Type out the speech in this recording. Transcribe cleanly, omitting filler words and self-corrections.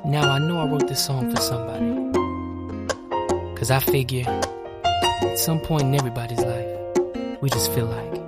Now I know I wrote this song for somebody, 'cause I figure at some point in everybody's life, we just feel like